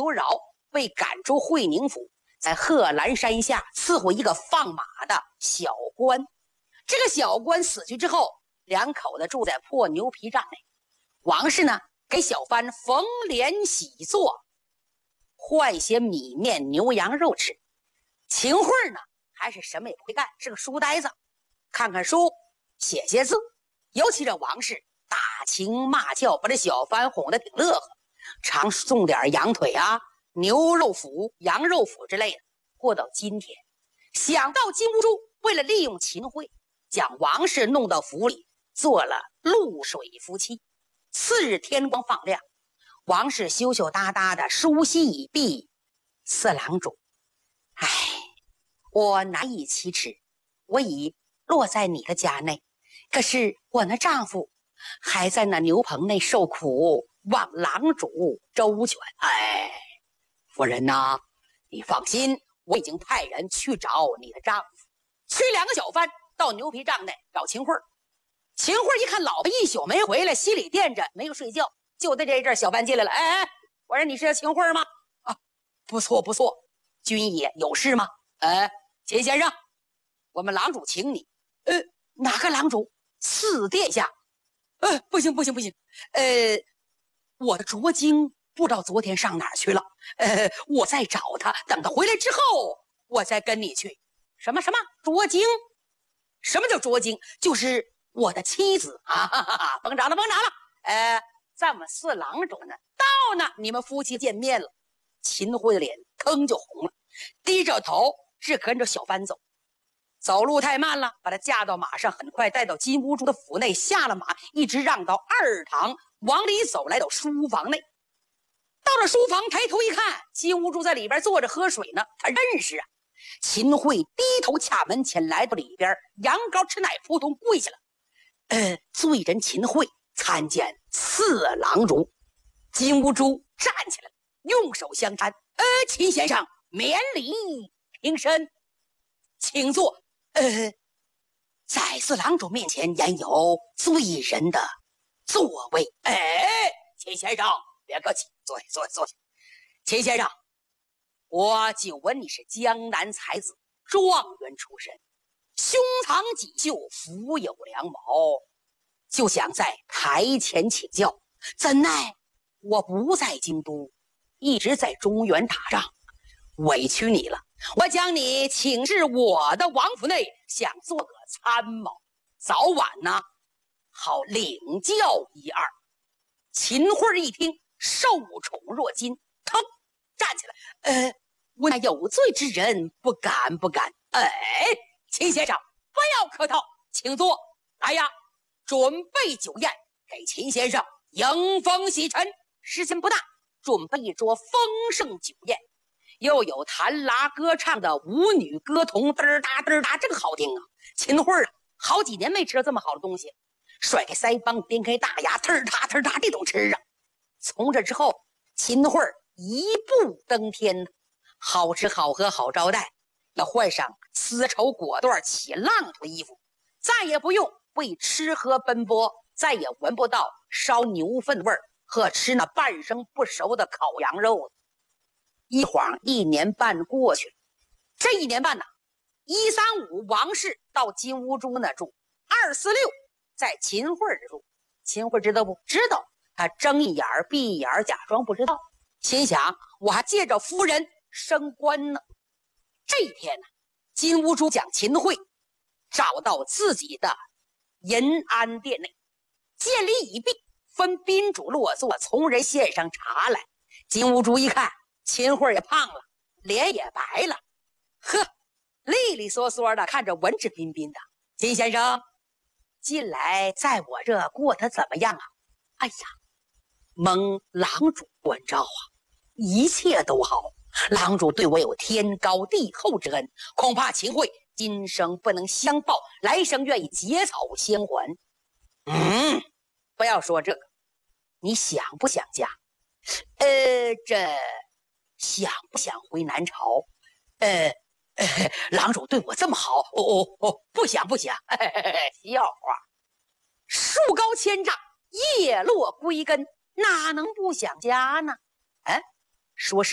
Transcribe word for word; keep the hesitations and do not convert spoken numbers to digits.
刘饶被赶出会宁府，在贺兰山下伺候一个放马的小官。这个小官死去之后，两口子住在破牛皮帐内。王氏呢，给小番缝帘洗作，换些米面牛羊肉吃。秦桧呢，还是什么也不会干，是个书呆子，看看书，写写字。尤其这王氏打情骂俏，把这小番哄得挺乐呵，常送点羊腿啊、牛肉脯、羊肉脯之类的。过到今天，想到金兀术为了利用秦桧，将王氏弄到府里，做了露水夫妻。次日天光放亮，王氏羞羞答答的梳洗已毕，四郎主，唉，我难以启齿，我已落在你的家内，可是我那丈夫还在那牛棚内受苦，望郎主周全。哎，夫人呐，你放心，我已经派人去找你的丈夫，去两个小番到牛皮帐内找秦桧。秦桧一看老婆一宿没回来，心里惦着，没有睡觉。就在这一阵，小番进来了。哎哎，我说你是秦桧吗？啊，不错不错，军爷有事吗？哎，秦先生，我们郎主请你。呃，哪个郎主？四殿下。呃，不行不行不行，呃，我的卓京不知道昨天上哪儿去了。呃，我再找他，等他回来之后，我再跟你去。什么什么卓京？什么叫卓京？就是我的妻子啊！哈哈哈，甭找了甭找了。呃，咱们四郎主呢，到呢，你们夫妻见面了。秦桧的脸腾就红了，低着头只跟着小番走。走路太慢了，把他架到马上，很快带到金兀术的府内，下了马，一直让到二堂，往里走，来到书房内。到了书房，抬头一看，金兀术在里边坐着喝水呢。他认识啊。秦桧低头掐门前，来到里边，羊羔吃奶，扑通跪下了。呃，罪人秦桧参见四郎主。金兀术站起来，用手相搀。呃，秦先生免礼平身，请坐。呃，在四郎主面前焉有罪人的座位？哎，秦先生别客气，坐下坐下坐下。秦先生，我久闻你是江南才子，状元出身，胸藏锦绣，腹有良谋，就想在台前请教。怎奈我不在京都，一直在中原打仗，委屈你了。我将你请至我的王府内，想做个参谋，早晚呢好领教一二。秦桧一听，受宠若惊，腾站起来。呃，我那有罪之人不敢不敢。哎，秦先生不要客套，请坐。来呀，准备酒宴，给秦先生迎风洗尘。时间不大，准备一桌丰盛酒宴。又有弹拉歌唱的舞女歌童，嘚儿哒嘚儿哒，这个好听啊！秦桧啊，好几年没吃到这么好的东西，甩开腮帮，颠开大牙，嘚儿哒嘚儿哒，这种吃啊！从这之后，秦桧一步登天，好吃好喝好招待，要换上丝绸果缎起浪头的衣服，再也不用为吃喝奔波，再也闻不到烧牛粪味儿和吃那半生不熟的烤羊肉了。一晃一年半过去了，这一年半呢，一三五王氏到金兀术那住，二四六在秦桧这住。秦桧知道不知道？他睁一眼闭一眼，假装不知道，心想我还借着夫人升官呢。这一天呢，金兀术将秦桧找到自己的银安殿内，见礼已毕，分宾主落座，从人献上茶来。金兀术一看，秦桧也胖了，脸也白了，呵，利利索索的，看着文质彬彬的。金先生，近来在我这过得怎么样啊？哎呀，蒙郎主关照啊，一切都好。郎主对我有天高地厚之恩，恐怕秦桧今生不能相报，来生愿意结草相还。嗯，不要说这个，你想不想家？呃，这想不想回南朝？呃，呃郎主对我这么好，哦哦哦，不想不想，嘿嘿嘿，笑话。树高千丈，叶落归根，哪能不想家呢？哎，说是